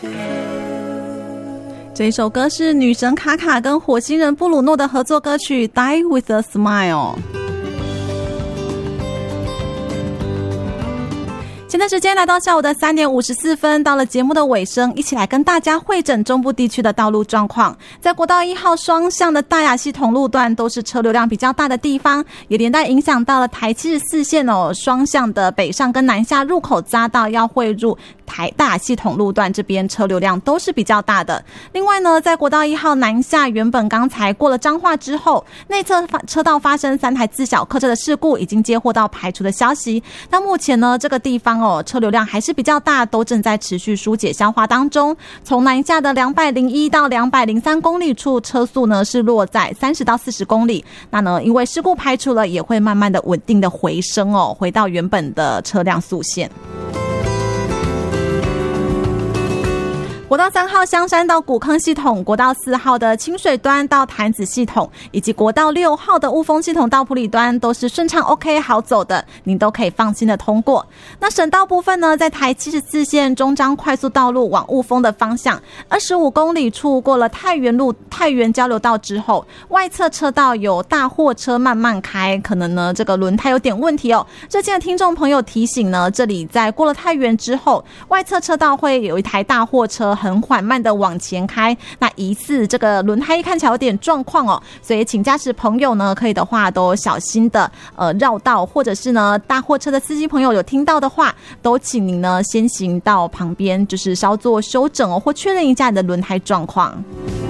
这一首歌是女神卡卡跟火星人布鲁诺的合作歌曲 Die with a Smile。现在时间来到下午的3点54分，到了节目的尾声，一起来跟大家汇整中部地区的道路状况。在国道1号双向的大雅系统路段都是车流量比较大的地方，也连带影响到了台74线双向的北上跟南下入口匝道要汇入台大雅系统路段，这边车流量都是比较大的。另外呢，在国道1号南下，原本刚才过了彰化之后，内侧车道发生3台自小客车的事故，已经接获到排除的消息。那目前呢，这个地方车流量还是比较大，都正在持续疏解消化当中。从南下的201到203公里处，车速呢是落在30到40公里。那呢，因为事故排除了，也会慢慢的稳定的回升回到原本的车辆速限。国道3号香山到古坑系统，国道4号的清水端到潭子系统，以及国道6号的雾峰系统到埔里端都是顺畅 OK 好走的，您都可以放心的通过。那省道部分呢，在台74线中彰快速道路往雾峰的方向25公里处，过了太原交流道之后，外侧车道有大货车慢慢开，可能呢这个轮胎有点问题这件的听众朋友提醒呢，这里在过了太原之后，外侧车道会有一台大货车很缓慢的往前开，那疑似这个轮胎看起来有点状况所以请驾驶朋友呢，可以的话都小心的绕道，或者是呢大货车的司机朋友有听到的话，都请您呢先行到旁边，就是稍作修整或确认一下你的轮胎状况。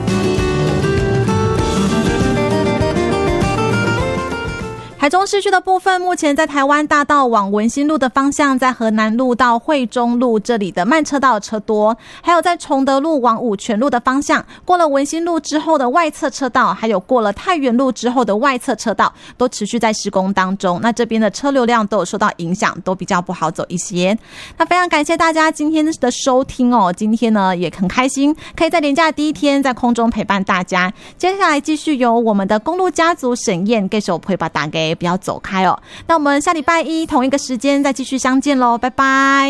台中市区的部分，目前在台湾大道往文心路的方向，在河南路到惠中路这里的慢车道车多，还有在崇德路往五权路的方向，过了文心路之后的外侧车道，还有过了太原路之后的外侧车道，都持续在施工当中。那这边的车流量都有受到影响，都比较不好走一些。那非常感谢大家今天的收听今天呢也很开心，可以在连假的第一天在空中陪伴大家。接下来继续由我们的公路家族沈燕给手陪把打给不要走开那我们下礼拜一同一个时间再继续相见咯，拜拜。